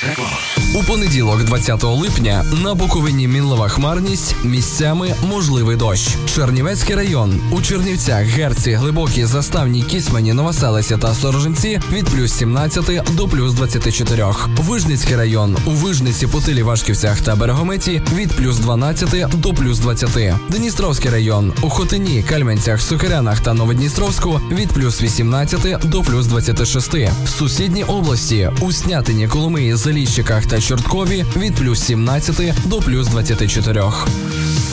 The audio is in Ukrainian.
У понеділок, 20 липня, на Буковині мінлива хмарність, місцями можливий дощ. Чернівецький район. У Чернівцях, Герці, Глибокій, Заставній, Кісмані, Новоселиці та Сторожинці від плюс 17 до плюс 24. Вижницький район. У Вижниці, Путилі, Вашківцях та Берегометі від плюс 12 до плюс 20. Дністровський район. У Хотині, Кальменцях, Сокирянах та Новодністровську від плюс 18 до плюс 26. Сусідні області. У Снятині, Коломиї, Заліщиках та Чорткові від плюс 17 до плюс 24.